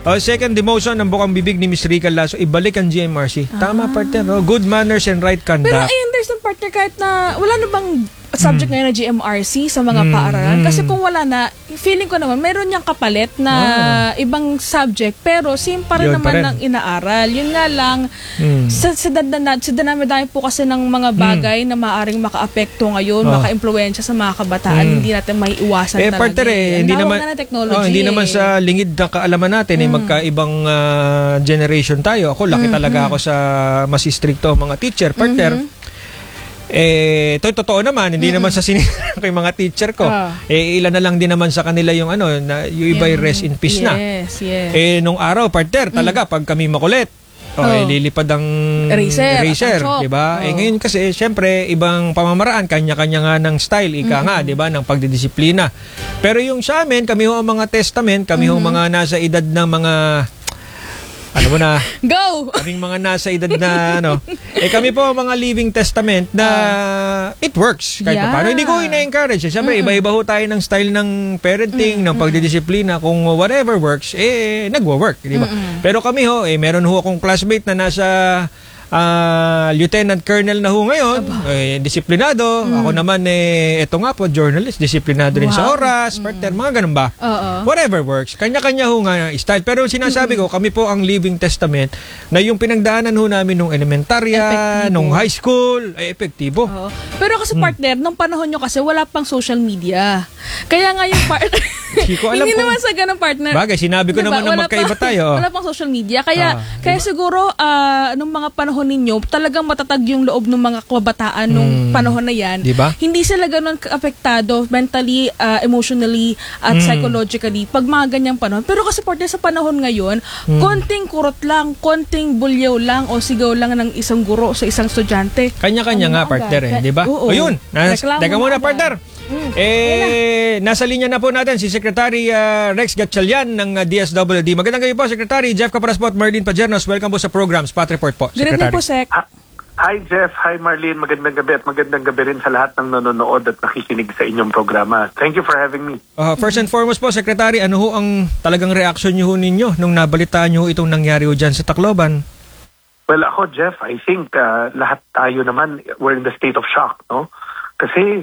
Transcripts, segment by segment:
Second demotion ng bukang bibig ni Miss Rica Lasso, ibalik ang GMRC. Tama, partner. Good manners and right conduct. Pero I understand, partner, kahit na wala na bang subject ngayon na GMRC sa mga paaralan? Kasi kung wala na, feeling ko naman, mayroon niyang kapalit na ibang subject, pero same pa rin naman ng inaaral. Yun nga lang, sa dinami-dami po kasi ng mga bagay na maaaring maka-apekto ngayon, maka-impluwensya sa mga kabataan, hindi natin may iwasan talaga. Partner, hindi naman sa lingid na kaalaman natin, magkaibang generation tayo. Ako, laki talaga ako sa mas stricto mga teacher, partner. Ito totoo naman, hindi naman sa sinira ko yung mga teacher ko. Ilan na lang din naman sa kanila yung yung iba rest in peace na. Yes. Nung araw, partner, talaga, pag kami makulit, lilipad ang eraser, di ba? Ngayon kasi, syempre, ibang pamamaraan, kanya-kanya nga ng style, nga, di ba, ng pagdidisiplina. Pero yung sa amin, kami ho ang mga testament, kami ho mga nasa edad ng mga Go! Kaming mga nasa edad na kami po mga living testament na it works kahit paano. Hindi ko ina-encourage. Siyempre, iba-iba ho tayo ng style ng parenting, ng pagdidisiplina. Kung whatever works, nagwo-work. Di ba? Pero kami ho, meron ho akong classmate na nasa Lieutenant Colonel na ho ngayon, disiplinado. Ako naman, ito nga po, journalist, disiplinado rin sa oras, partner, mga ganun ba? Whatever works. Kanya-kanya ho nga style. Pero sinasabi ko, kami po ang living testament na yung pinagdaanan ho namin nung elementarya, nung high school, ay epektibo. Pero kasi partner, nung panahon nyo kasi wala pang social media. Kaya nga yung partner, hindi naman sa ganun, partner. Bagay, sinabi ko naman na magkaiba tayo. Wala pang social media. Kaya siguro, nung mga panahon ninyo, talagang matatag yung loob ng mga kabataan nung panahon na yan. Diba? Hindi sila ganun apektado mentally, emotionally, at psychologically pag mga ganyang panahon. Pero kasi partner, sa panahon ngayon, konting kurot lang, konting bulyaw lang o sigaw lang ng isang guro sa isang estudyante. Kanya-kanya nga, partner, di ba? O yun, teka muna, partner. Nasa linya na po natin si Secretary Rex Gatchalian ng DSWD. Magandang gabi po, Secretary Jeff Caparaspo at Marlene Pajernos. Welcome po sa program Spot Report po, Secretary. Good evening po, Sec. Hi Jeff, hi Marlene, magandang gabi at magandang gabi rin sa lahat ng nanonood at nakikinig sa inyong programa. Thank you for having me. First and foremost po, Secretary, ano ho ang talagang reaksyon niyo ninyo nung nabalitaan niyo itong nangyari ho dyan sa Tacloban? Well, ako Jeff, I think lahat tayo naman, we're in the state of shock, no? Kasi,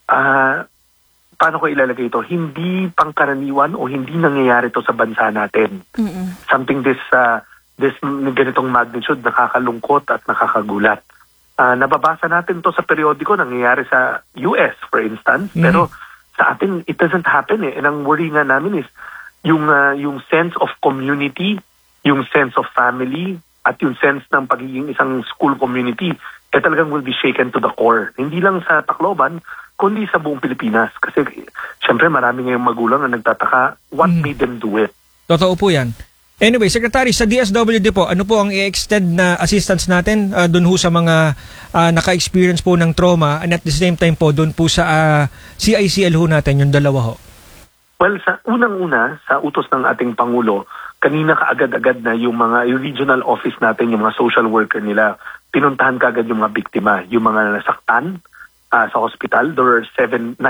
paano ko ilalagay ito? Hindi pangkaraniwan o hindi nangyayari ito sa bansa natin. Something this ganitong magnitude, nakakalungkot at nakakagulat. Nababasa natin to sa periodiko, nangyayari sa US, for instance, pero sa atin, it doesn't happen eh. And ang worry nga namin is yung sense of community, yung sense of family, at yung sense ng pagiging isang school community, talagang will be shaken to the core. Hindi lang sa Tacloban, kundi sa buong Pilipinas. Kasi, syempre, marami ngayong magulang na nagtataka, what made them do it? Totoo po yan. Anyway, Secretary, sa DSWD po, ano po ang i-extend na assistance natin dun ho sa mga naka-experience po ng trauma and at the same time po dun po sa CICL ho natin, yung dalawa ho? Well, sa unang-una, sa utos ng ating Pangulo, kanina kaagad-agad na yung regional office natin, yung mga social worker nila, pinuntahan kaagad yung mga biktima, yung mga nasaktan sa hospital. There were 19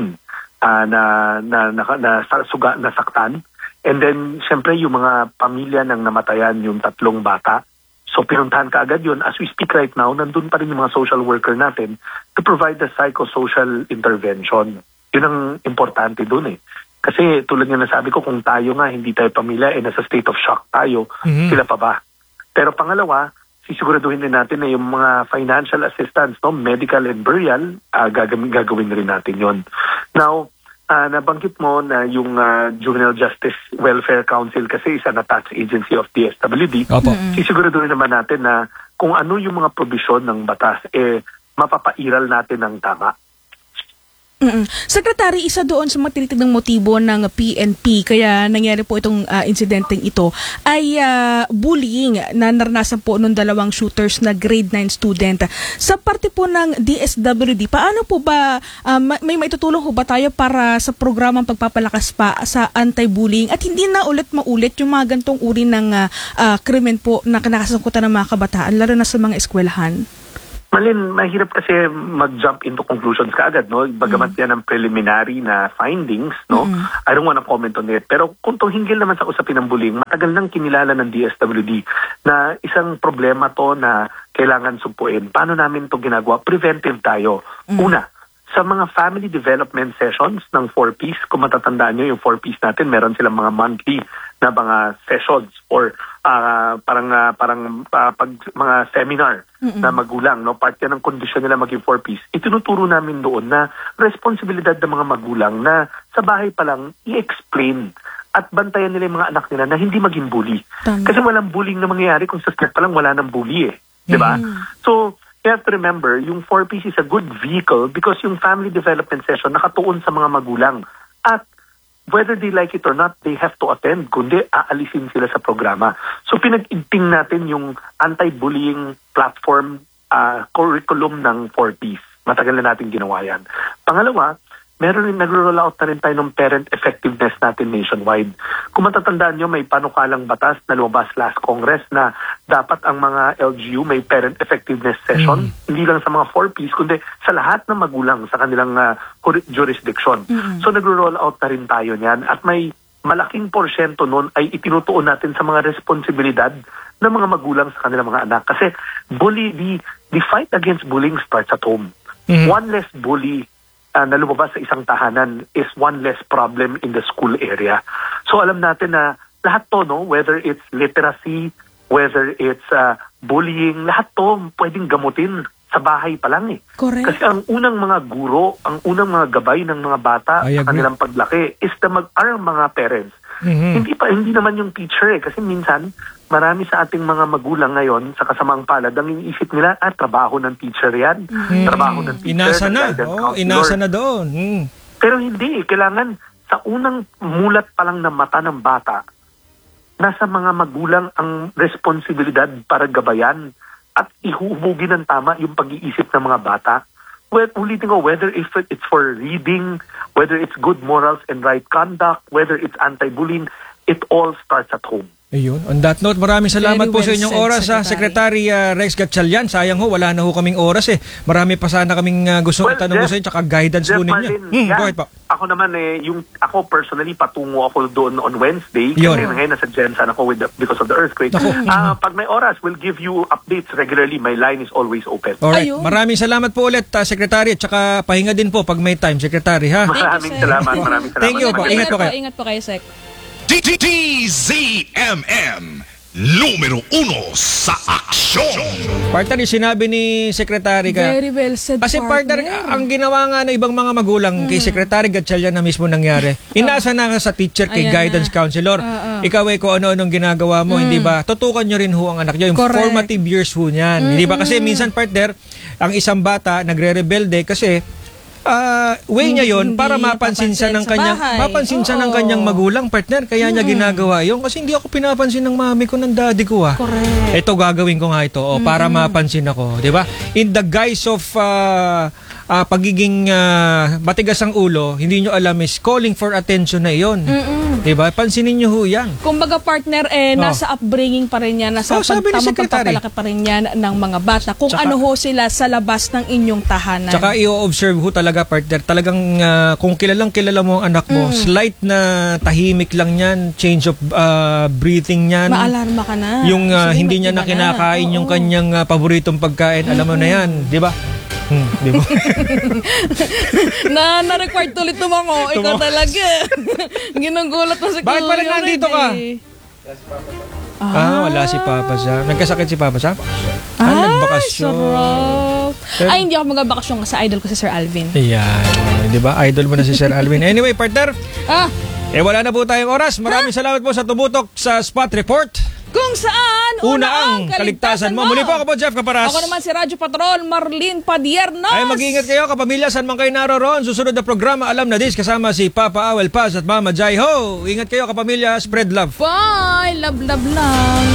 nasaktan. And then, syempre, yung mga pamilya ng namatayan, yung 3 bata. So, pinuntahan kaagad yun. As we speak right now, nandun pa rin yung mga social worker natin to provide the psychosocial intervention. Yun ang importante dun eh. Kasi tulad nga nasabi ko, kung tayo nga, hindi tayo pamilya, nasa state of shock tayo, sila pa ba? Pero pangalawa, sisiguraduhin din natin na yung mga financial assistance, no, medical and burial, gagawin rin natin yon. Now, nabanggit mo na yung Juvenile Justice Welfare Council kasi is an attached agency of DSWD. Sisiguraduhin naman natin na kung ano yung mga probisyon ng batas, mapapairal natin ng tama. Secretary, isa doon sa mga tinitignan motibo ng PNP, kaya nangyari po itong insidenteng ito, ay bullying na naranasan po nung 2 shooters na grade 9 student. Sa parte po ng DSWD, paano po ba, may maitutulong po ba tayo para sa programang pagpapalakas pa sa anti-bullying at hindi na ulit-maulit yung mga gantong uri ng krimen po na kinakasangkutan ng mga kabataan, lalo na sa mga eskwelahan? Malin, mahirap kasi mag-jump into conclusions kaagad, no? Bagamat yan ang preliminary na findings, no? I don't wanna comment on it. Pero kung hinggil naman sa usapin ng bullying, matagal nang kinilala ng DSWD na isang problema to na kailangan sumpuin. Paano namin to ginagawa? Preventive tayo. Una, sa mga family development sessions ng 4Ps, kung matatandaan nyo yung 4Ps natin, meron silang mga monthly na mga sessions or mga seminar na magulang, no? Part yan ng kondisyon nila maging 4Ps. Itinuturo namin doon na responsibilidad ng mga magulang na sa bahay pa lang i-explain at bantayan nila yung mga anak nila na hindi maging bully. Tama. Kasi walang bullying na mangyayari kung sa start pa lang wala nang bully eh. Diba? So, you have to remember, yung 4Ps is a good vehicle because yung family development session nakatuon sa mga magulang. At whether they like it or not, they have to attend. Kundi, aalisin sila sa programa. So, pinag-igting natin yung anti-bullying platform curriculum ng 4Ps. Matagal na natin ginawa yan. Pangalawa, meron rin nag-roll out na rin tayo ng parent effectiveness natin nationwide. Kung matatandaan nyo, may panukalang batas na lumabas last Congress na dapat ang mga LGU may parent effectiveness session, hindi lang sa mga 4Ps, kundi sa lahat ng magulang sa kanilang jurisdiction. So nag-roll out na rin tayo niyan at may malaking porsyento nun ay itinutuon natin sa mga responsibilidad ng mga magulang sa kanilang mga anak. Kasi the fight against bullying starts at home. One less bully na lumabas sa isang tahanan is one less problem in the school area. So alam natin na lahat to, no, whether it's literacy, whether it's bullying, lahat to pwedeng gamutin sa bahay pa lang eh. Correct. Kasi ang unang mga guro, ang unang mga gabay ng mga bata sa kanilang paglaki is ang mga parents. Hindi naman yung teacher eh. Kasi minsan, marami sa ating mga magulang ngayon sa kasamaang palad, ang iniisip nila, trabaho ng teacher yan. Trabaho ng teacher. Inasa na doon. Pero hindi. Kailangan sa unang mulat pa lang ng mata ng bata, nasa mga magulang ang responsibilidad para gabayan at ihubugin ng tama yung pag-iisip ng mga bata. Ulitin ko, whether if it's for reading, whether it's good morals and right conduct, whether it's anti-bullying, it all starts at home. Ayun. On that note, maraming salamat Very po sa well inyong said, oras, Secretary Rex Gatchalian. Sayang ho, wala na ho kaming oras eh. Marami pa sana kaming gusto itanong sa inyo, tsaka guidance po ninyo. Go ahead po. Ako naman ako personally patungo ako doon on Wednesday. Yun. Kasi ngayon nasa Jensen ako because of the earthquake. Pag may oras, we'll give you updates regularly. My line is always open. Alright. Ayun. Maraming salamat po ulit, Secretary. Tsaka pahinga din po pag may time, Secretary. Ha? Maraming salamat. Thank you po. Ingat po kayo. Ingat po kayo, Sec. DZMM numero 1 sa aksyon. Partner, yung sinabi ni Secretary ka. Very well said, Kasi partner, ang ginawa nga ng ibang mga magulang kay Secretary Gatchalian na mismo nangyari. Inasa na ka sa teacher kay Ayan guidance na. counselor. Ikaw ay kung ano-anong ginagawa mo, hindi ba? Tutukan nyo rin ho ang anak nyo. Yung Correct. formative years ho niyan. Hindi ba? Kasi minsan partner, ang isang bata nagre-rebelde kasi way niya yon para mapansin siya ng kanyang kanyang magulang, partner, kaya niya ginagawa yon kasi hindi ako pinapansin ng mami ko, ng daddy ko Correct. Ito gagawin ko nga ito para mapansin ako, di ba? In the guise of pagiging matigas ang ulo, hindi nyo alam is calling for attention na iyon. Di ba? Pansinin nyo ho yan. Kumbaga partner, nasa upbringing pa rin yan, nasa sabi ni tamang Secretary, pagpapalaki pa rin yan ng mga bata. Kung ano ho sila sa labas ng inyong tahanan. Tsaka i-observe ho talaga, partner. Talagang kung kilala mo ang anak mo, slight na tahimik lang yan, change of breathing yan. Maalarma ka na. Yung Sige, hindi niya na kinakain yung kanyang paboritong pagkain, alam mo na yan, di ba? Di ba? Na-required tuloit tumango. Ikaw talaga. Ginugulat mo sa Bakit parang nandito ka? Wala si Papa Sam. Nagkasakit si Papa Sam? Nagbakasyon. Sarap. Ay, hindi ako magbakasyon kasi idol ko si Sir Alvin. Ayan. Di ba? Idol mo na si Sir Alvin. Anyway, partner. Wala na po tayong oras. Maraming salamat po sa tumutok sa Spot Report. Kung saan una ang kaligtasan mo. Muli po ako po, Jeff Caparas. Ako naman si Radyo Patrol, Marlene Padiernos. Ay, mag-iingat kayo, kapamilya, saan man kayo naroon. Susunod na programa, Alam na Dis, kasama si Papa Awel Paz at Mama Jai Ho. Ingat kayo, kapamilya. Spread love. Bye! Love, love lang.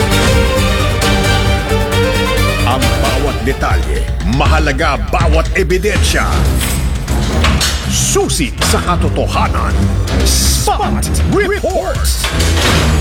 Ang bawat detalye, mahalaga bawat ebidensya. Susi sa katotohanan. Spot Reports.